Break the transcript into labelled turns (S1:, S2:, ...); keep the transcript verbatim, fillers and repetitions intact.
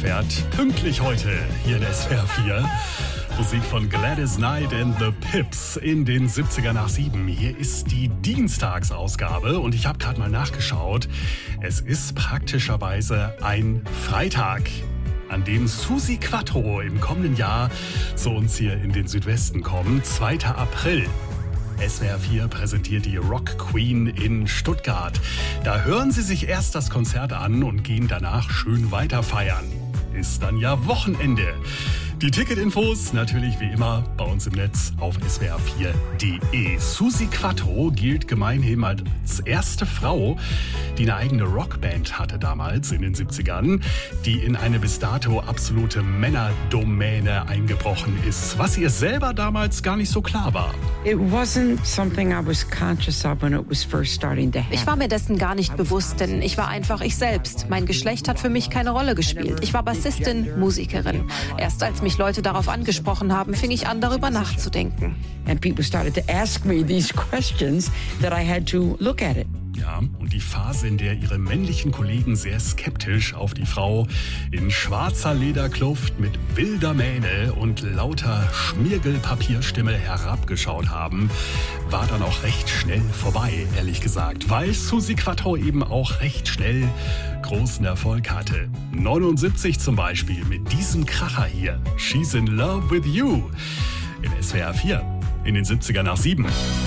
S1: fährt pünktlich heute hier in S W R vier. Musik von Gladys Knight and the Pips in den siebziger nach sieben. Hier ist die Dienstagsausgabe und ich habe gerade mal nachgeschaut. Es ist praktischerweise ein Freitag, an dem Suzi Quatro im kommenden Jahr zu uns hier in den Südwesten kommt. zweiter April. S W R vier präsentiert die Rock Queen in Stuttgart. Da hören Sie sich erst das Konzert an und gehen danach schön weiter feiern. Ist dann ja Wochenende. Die Ticketinfos natürlich wie immer bei uns im Netz auf S W R vier punkt de. Suzi Quatro gilt gemeinhin als erste Frau, die eine eigene Rockband hatte damals in den siebzigern, die in eine bis dato absolute Männerdomäne eingebrochen ist, was ihr selber damals gar nicht so klar war.
S2: It wasn't something I was conscious of when it was first starting to happen.
S3: Ich war mir dessen gar nicht bewusst, denn ich war einfach ich selbst. Mein Geschlecht hat für mich keine Rolle gespielt. Ich war Bassistin, Musikerin. Erst als mich Leute darauf angesprochen haben, fing ich an, darüber nachzudenken.
S2: And people started to ask me these questions that I had to look at it.
S1: Ja, und die Phase, in der ihre männlichen Kollegen sehr skeptisch auf die Frau in schwarzer Lederkluft mit wilder Mähne und lauter Schmirgelpapierstimme herabgeschaut haben, war dann auch recht schnell vorbei, ehrlich gesagt, weil Suzi Quatro eben auch recht schnell großen Erfolg hatte. neunundsiebzig zum Beispiel mit diesem Kracher hier, She's in Love with You, in S W R vier in den siebziger nach sieben.